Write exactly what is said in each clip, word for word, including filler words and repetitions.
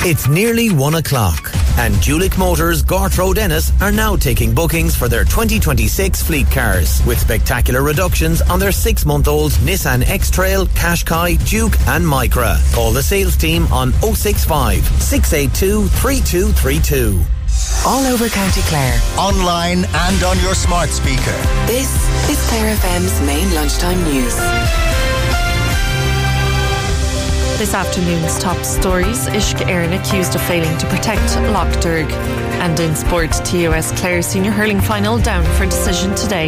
It's nearly one o'clock and Julick Motors, Gort Road, Ennis are now taking bookings for their twenty twenty-six fleet cars with spectacular reductions on their six-month-old Nissan X-Trail, Qashqai, Duke and Micra. Call the sales team on oh six five, six eight two, three two three two. All over County Clare. Online and on your smart speaker. This is Clare F M's main lunchtime news. This afternoon's top stories: Uisce Éireann accused of failing to protect Lough Derg. And in sport, T O S Clare senior hurling final down for decision today.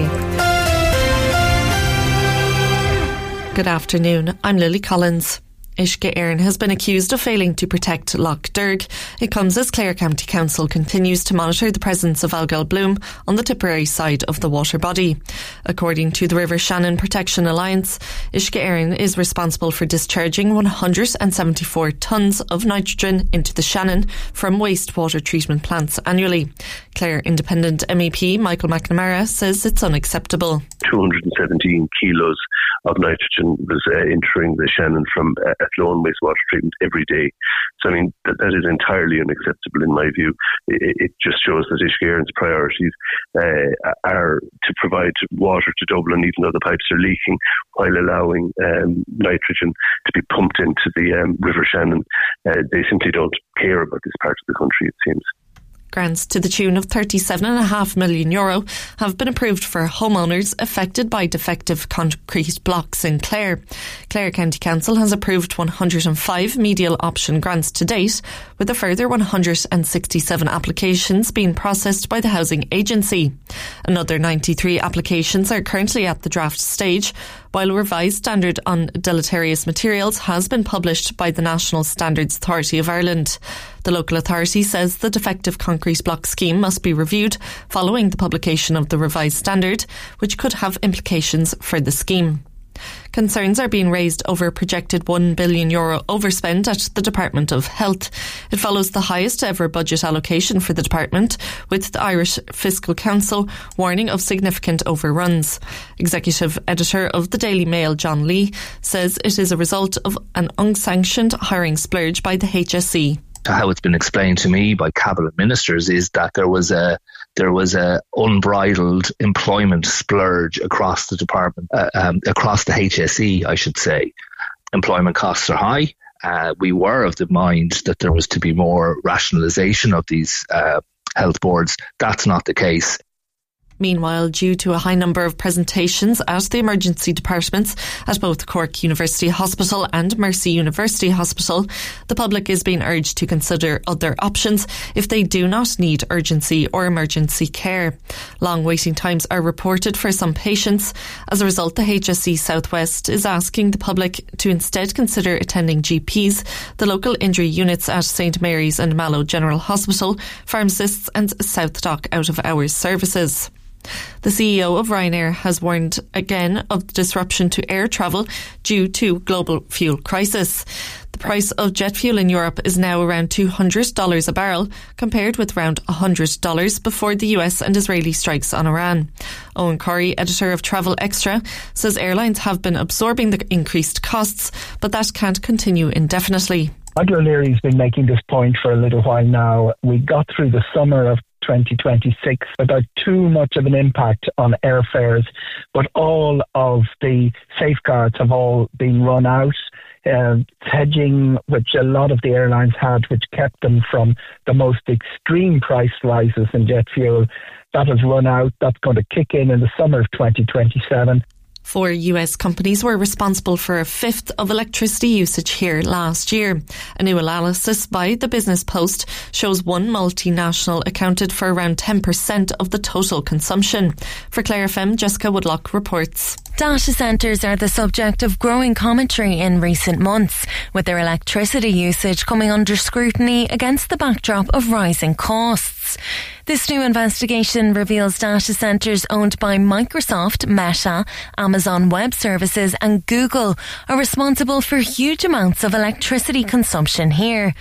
Good afternoon, I'm Lily Collins. Uisce Éireann has been accused of failing to protect Lough Derg. It comes as Clare County Council continues to monitor the presence of algal bloom on the Tipperary side of the water body. According to the River Shannon Protection Alliance, Uisce Éireann is responsible for discharging one hundred seventy-four tonnes of nitrogen into the Shannon from wastewater treatment plants annually. Clare Independent M E P Michael McNamara says it's unacceptable. two hundred seventeen kilos of nitrogen was uh, entering the Shannon from uh, Athlone wastewater treatment every day. So, I mean, that, that is entirely unacceptable in my view. It, it just shows that Uisce Éireann's priorities uh, are to provide water to Dublin, even though the pipes are leaking, while allowing um, nitrogen to be pumped into the um, River Shannon. Uh, they simply don't care about this part of the country, it seems. Grants to the tune of thirty-seven point five million euro have been approved for homeowners affected by defective concrete blocks in Clare. Clare County Council has approved one hundred five medial option grants to date, with a further one hundred sixty-seven applications being processed by the Housing Agency. Another ninety-three applications are currently at the draft stage, while a revised standard on deleterious materials has been published by the National Standards Authority of Ireland. The local authority says the defective concrete block scheme must be reviewed following the publication of the revised standard, which could have implications for the scheme. Concerns are being raised over a projected one billion euro overspend at the Department of Health. It follows the highest ever budget allocation for the department, with the Irish Fiscal Council warning of significant overruns. Executive editor of the Daily Mail, John Lee, says it is a result of an unsanctioned hiring splurge by the H S E. How it's been explained to me by cabinet ministers is that there was a there was a unbridled employment splurge across the department, uh, um, across the H S E, I should say. Employment costs are high. Uh, we were of the mind that there was to be more rationalisation of these uh, health boards. That's not the case. Meanwhile, due to a high number of presentations at the emergency departments at both Cork University Hospital and Mercy University Hospital, the public is being urged to consider other options if they do not need urgency or emergency care. Long waiting times are reported for some patients. As a result, the H S E Southwest is asking the public to instead consider attending G Ps, the local injury units at Saint Mary's and Mallow General Hospital, pharmacists and South Dock out-of-hours services. The C E O of Ryanair has warned again of disruption to air travel due to global fuel crisis. The price of jet fuel in Europe is now around two hundred dollars a barrel, compared with around one hundred dollars before the U S and Israeli strikes on Iran. Owen Corey, editor of Travel Extra, says airlines have been absorbing the increased costs, but that can't continue indefinitely. Michael O'Leary's been making this point for a little while now. We got through the summer of twenty twenty-six without too much of an impact on airfares, but all of the safeguards have all been run out. Uh, hedging, which a lot of the airlines had, which kept them from the most extreme price rises in jet fuel, that has run out. That's going to kick in in the summer of twenty twenty-seven. Four U S companies were responsible for a fifth of electricity usage here last year. A new analysis by the Business Post shows one multinational accounted for around ten percent of the total consumption. For Clare F M, Jessica Woodlock reports. Data centres are the subject of growing commentary in recent months, with their electricity usage coming under scrutiny against the backdrop of rising costs. This new investigation reveals data centres owned by Microsoft, Meta, Amazon Web Services and Google are responsible for huge amounts of electricity consumption here.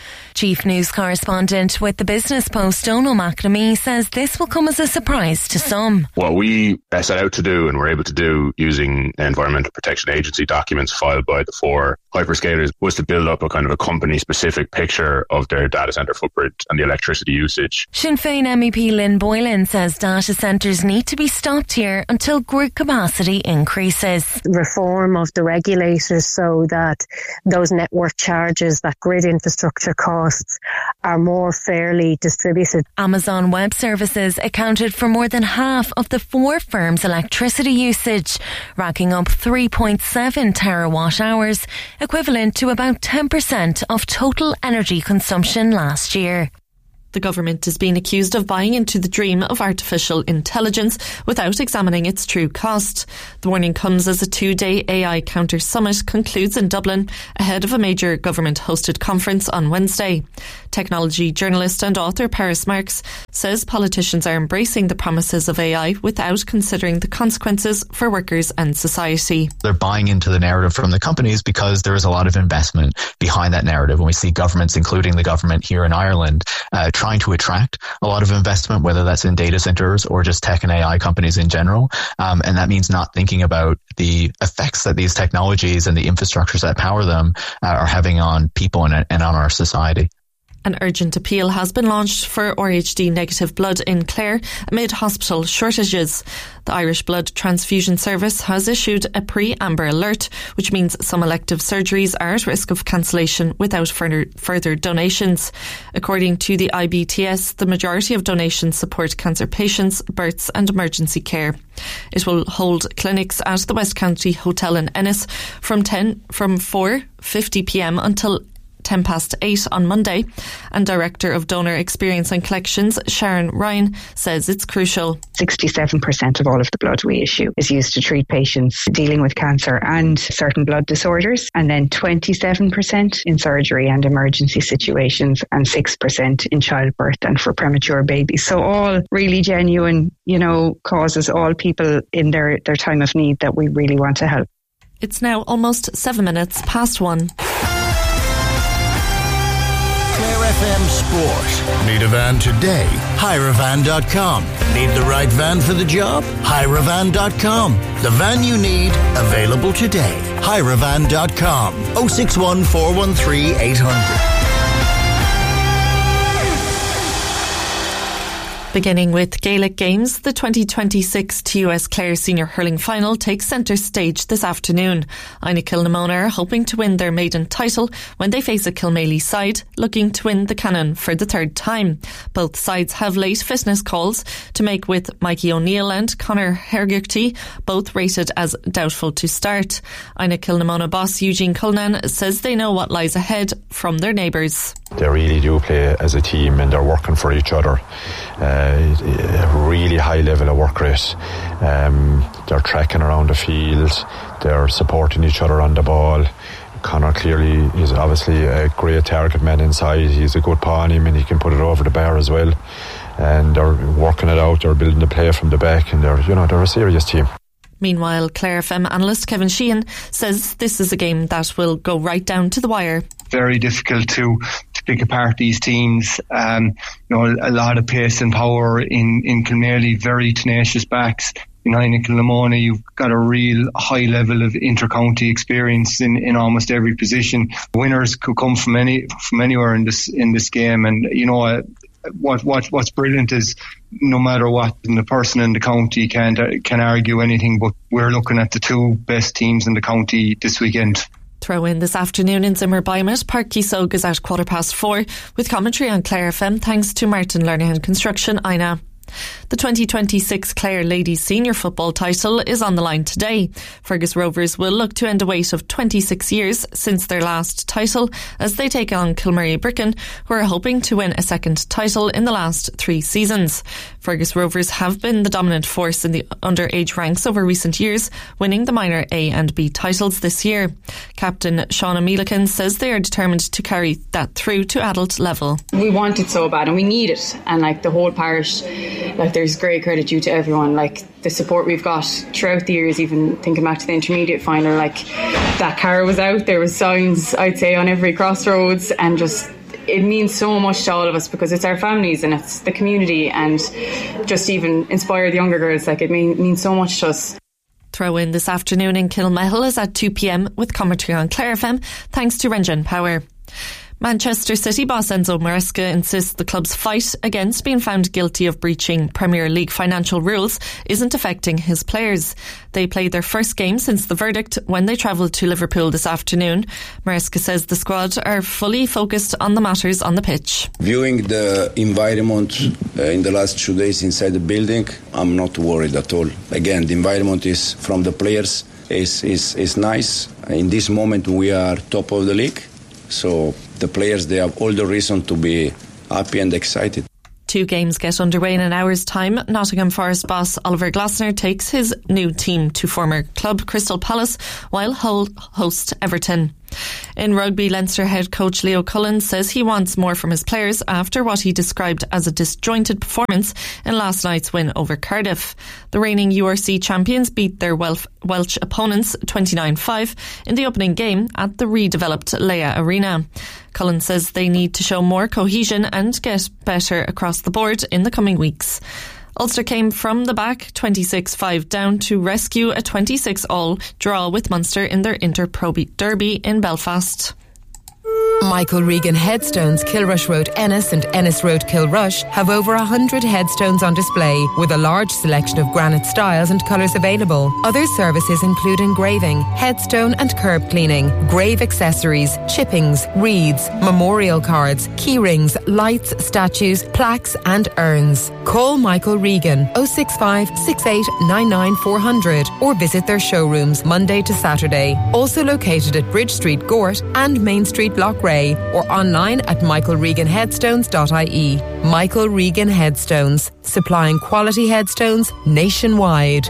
Chief News Correspondent with the Business Post, Donal McNamee, says this will come as a surprise to some. What we set out to do and were able to do using Environmental Protection Agency documents filed by the four hyperscalers was to build up a kind of a company-specific picture of their data centre footprint and the electricity usage. Sinn Féin M E P Lynn Boylan says data centres need to be stopped here until grid capacity increases. Reform of the regulators so that those network charges, that grid infrastructure costs are more fairly distributed. Amazon Web Services accounted for more than half of the four firms' electricity usage, racking up three point seven terawatt hours, equivalent to about ten percent of total energy consumption last year. The government is being accused of buying into the dream of artificial intelligence without examining its true cost. The warning comes as a two-day A I counter summit concludes in Dublin ahead of a major government-hosted conference on Wednesday. Technology journalist and author Paris Marx says politicians are embracing the promises of A I without considering the consequences for workers and society. They're buying into the narrative from the companies because there is a lot of investment behind that narrative. And we see governments, including the government here in Ireland, uh, trying to attract a lot of investment, whether that's in data centers or just tech and A I companies in general. Um, and that means not thinking about the effects that these technologies and the infrastructures that power them uh, are having on people and, and on our society. An urgent appeal has been launched for R H D negative blood in Clare amid hospital shortages. The Irish Blood Transfusion Service has issued a pre-amber alert, which means some elective surgeries are at risk of cancellation without further, further donations. According to the I B T S, the majority of donations support cancer patients, births and emergency care. It will hold clinics at the West County Hotel in Ennis from ten from four fifty p.m. until ten past eight on Monday, and Director of Donor Experience and Collections Sharon Ryan says it's crucial. sixty-seven percent of all of the blood we issue is used to treat patients dealing with cancer and certain blood disorders, and then twenty-seven percent in surgery and emergency situations, and six percent in childbirth and for premature babies. So all really genuine, you know, causes, all people in their, their time of need that we really want to help. It's now almost seven minutes past one. Clare F M Sport. Need a van today? hire van dot com. Need the right van for the job? hire van dot com. The van you need, available today. hire van dot com. oh six one, four one three, eight hundred. Beginning with Gaelic games, the twenty twenty-six T U S Clare Senior Hurling Final takes centre stage this afternoon. Ina Kilnamona are hoping to win their maiden title when they face a Kilmaley side looking to win the Cannon for the third time. Both sides have late fitness calls to make with Mikey O'Neill and Conor Hergerty, both rated as doubtful to start. Ina Kilnamona boss Eugene Cullinan says they know what lies ahead from their neighbours. They really do play as a team and they're working for each other. Uh, a really high level of work rate. Um, they're tracking around the field. They're supporting each other on the ball. Conor clearly is obviously a great target man inside. He's a good paw on him and he can put it over the bar as well. And they're working it out. They're building the play from the back and they're, you know, they're a serious team. Meanwhile, Clare F M analyst Kevin Sheehan says this is a game that will go right down to the wire. Very difficult to, to pick apart these teams. Um, you know, a lot of pace and power in, in Kilmaley, very tenacious backs. In Ina Kilnamona, you've got a real high level of inter-county experience in, in almost every position. Winners could come from any from anywhere in this in this game, and you know uh, what what what's brilliant is no matter what, the person in the county can't can argue anything. But we're looking at the two best teams in the county this weekend. Throw in this afternoon in Zimmer Bymit. Park Keysog is at quarter past four with commentary on Clare F M thanks to Martin Lernahan Construction, Ina. The twenty twenty-six Clare Ladies Senior Football title is on the line today. Fergus Rovers will look to end a wait of twenty-six years since their last title as they take on Kilmurray Bricken, who are hoping to win a second title in the last three seasons. Fergus Rovers have been the dominant force in the underage ranks over recent years, winning the minor A and B titles this year. Captain Shauna Meelican says they are determined to carry that through to adult level. We want it so bad and we need it, and like the whole parish, like there's great credit due to everyone, like the support we've got throughout the years, even thinking back to the intermediate final, like that car was out, there was signs I'd say on every crossroads, and just it means so much to all of us because it's our families and it's the community, and just even inspire the younger girls. Like, it mean, means so much to us. Throw in this afternoon in Kilmehel is at two p.m. with commentary on Clare F M, thanks to Rengen Power. Manchester City boss Enzo Maresca insists the club's fight against being found guilty of breaching Premier League financial rules isn't affecting his players. They played their first game since the verdict when they travelled to Liverpool this afternoon. Maresca says the squad are fully focused on the matters on the pitch. Viewing the environment uh, in the last two days inside the building, I'm not worried at all. Again, the environment is from the players is is, is nice. In this moment we are top of the league. So the players, they have all the reason to be happy and excited. Two games get underway in an hour's time. Nottingham Forest boss Oliver Glasner takes his new team to former club Crystal Palace, while Hull host Everton. In rugby, Leinster head coach Leo Cullen says he wants more from his players after what he described as a disjointed performance in last night's win over Cardiff. The reigning U R C champions beat their Welsh opponents twenty-nine five in the opening game at the redeveloped Leia Arena. Cullen says they need to show more cohesion and get better across the board in the coming weeks. Ulster came from the back twenty-six five down to rescue a twenty-six all draw with Munster in their Inter-Pro Derby in Belfast. Michael Regan Headstones, Kilrush Road Ennis and Ennis Road Kilrush have over one hundred headstones on display with a large selection of granite styles and colours available. Other services include engraving, headstone and curb cleaning, grave accessories, chippings, wreaths, memorial cards, key rings, lights, statues, plaques and urns. Call Michael Regan oh six five, six eight nine nine, four hundred or visit their showrooms Monday to Saturday. Also located at Bridge Street, Gort and Main Street, Loughrea, or online at michael regan headstones dot I E. Michael Regan Headstones, supplying quality headstones nationwide.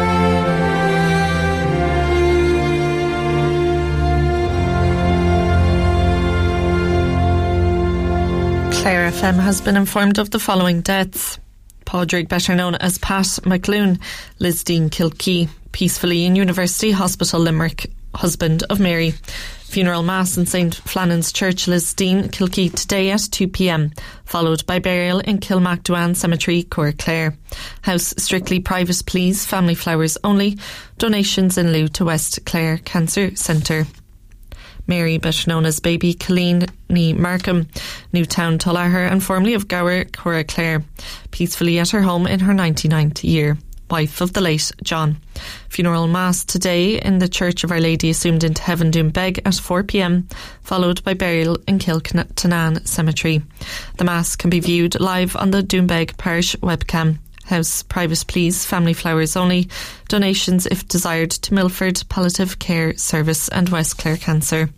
Clare F M has been informed of the following deaths. Padraig, better known as Pat McLoone, Lisdeen Kilkee, peacefully in University Hospital Limerick, husband of Mary. Funeral Mass in Saint Flannan's Church, Lisdeen Kilkee today at two p.m, followed by burial in Kilmacduan Cemetery, Courclair. House strictly private, please. Family flowers only. Donations in lieu to West Clare Cancer Centre. Mary, better known as Baby Colleen ní Markham, Newtown Tullaher and formerly of Gower, Courclair, peacefully at her home in her ninety-ninth year. Wife of the late John. Funeral Mass today in the Church of Our Lady Assumed into Heaven, Doombeg at four p.m, followed by burial in Kiltanan Cemetery. The Mass can be viewed live on the Doombeg Parish webcam. House private, please. Family flowers only. Donations if desired to Milford Palliative Care Service and West Clare Cancer.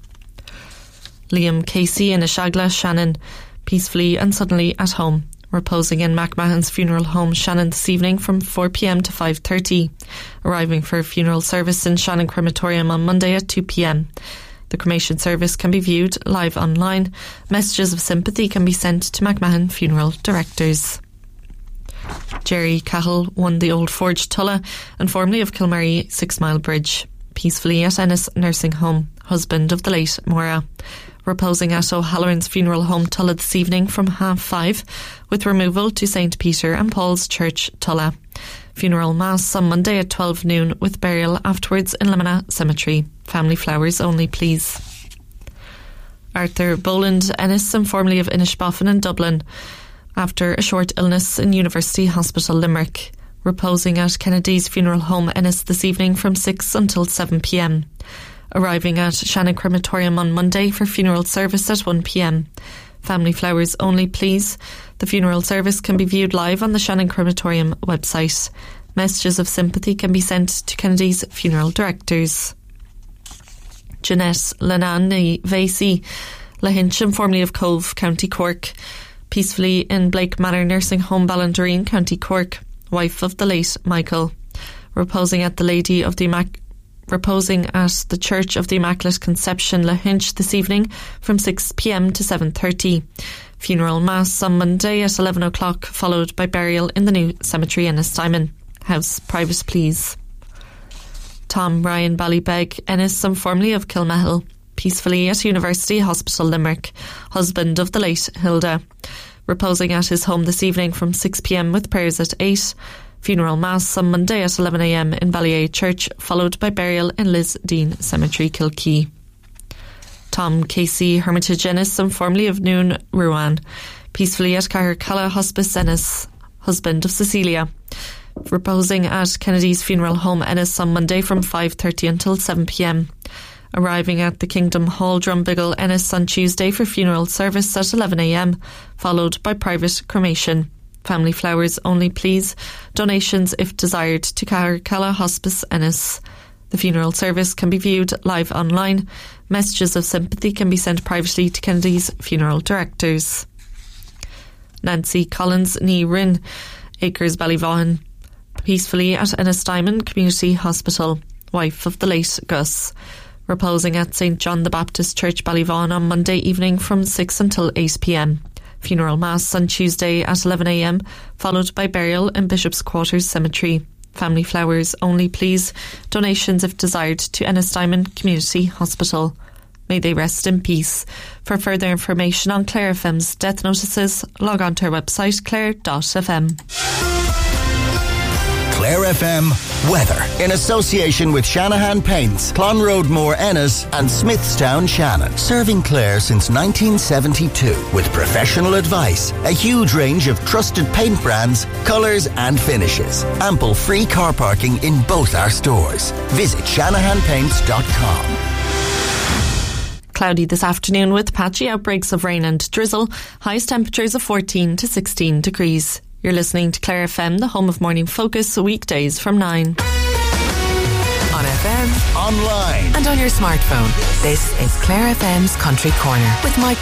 Liam Casey in Ashagla, Shannon, peacefully and suddenly at home. Reposing in McMahon's funeral home Shannon this evening from four p.m. to five thirty. Arriving for a funeral service in Shannon Crematorium on Monday at two p.m. The cremation service can be viewed live online. Messages of sympathy can be sent to McMahon Funeral Directors. Jerry Cahill won the Old Forge Tulla and formerly of Kilmary Six Mile Bridge. Peacefully at Ennis Nursing Home, husband of the late Maura. Reposing at O'Halloran's Funeral Home Tulla this evening from half five, with removal to Saint Peter and Paul's Church Tulla. Funeral Mass on Monday at twelve noon with burial afterwards in Lamina Cemetery. Family flowers only, please. Arthur Boland Ennis and formerly of Inishboffin in Dublin, after a short illness in University Hospital Limerick. Reposing at Kennedy's Funeral Home Ennis this evening from six until seven p.m. Arriving at Shannon Crematorium on Monday for funeral service at one p.m. Family flowers only, please. The funeral service can be viewed live on the Shannon Crematorium website. Messages of sympathy can be sent to Kennedy's funeral directors. Jeanette Lenani Vasey, Lahincham, formerly of Cove, County Cork, peacefully in Blake Manor Nursing Home, Ballandureen, County Cork, wife of the late Michael. Reposing at the Lady of the Immac- Reposing at the Church of the Immaculate Conception, Lahinch, this evening from six p.m. to seven thirty. Funeral Mass on Monday at eleven o'clock, followed by burial in the new cemetery in Ennistimon. House private, please. Tom Ryan Ballybeg Ennis, and formerly of Kilmehel, peacefully at University Hospital Limerick, husband of the late Hilda, reposing at his home this evening from six p.m. with prayers at eight. Funeral Mass on Monday at eleven a.m. in Ballyea Church, followed by burial in Lisdean Cemetery, Kilkee. Tom Casey, Hermitage Ennis, and formerly of Noon Ruan, peacefully at Cahercalla Hospice Ennis, husband of Cecilia, reposing at Kennedy's Funeral Home Ennis on Monday from five thirty until seven p.m. Arriving at the Kingdom Hall Drumbiggle Ennis on Tuesday for funeral service at eleven a.m, followed by private cremation. Family flowers only, please. Donations, if desired, to Cahercalla Hospice Ennis. The funeral service can be viewed live online. Messages of sympathy can be sent privately to Kennedy's funeral directors. Nancy Collins Ní Rin, Acres Ballyvaughan, peacefully at Ennis Diamond Community Hospital, wife of the late Gus, reposing at Saint John the Baptist Church Ballyvaughan on Monday evening from six until eight p.m. Funeral Mass on Tuesday at eleven a.m, followed by burial in Bishop's Quarters Cemetery. Family flowers only, please. Donations, if desired, to Ennis Diamond Community Hospital. May they rest in peace. For further information on Clare F M's death notices, log on to our website clare dot f m. Clare F M weather in association with Shanahan Paints, Clonroadmore Ennis and Smithstown Shannon. Serving Clare since nineteen seventy-two with professional advice, a huge range of trusted paint brands, colours and finishes. Ample free car parking in both our stores. Visit shanahan paints dot com. Cloudy this afternoon with patchy outbreaks of rain and drizzle. Highest temperatures of fourteen to sixteen degrees. You're listening to Clare F M, the home of Morning Focus, weekdays from nine. On F M, online, and on your smartphone. This is Clare F M's Country Corner with Mike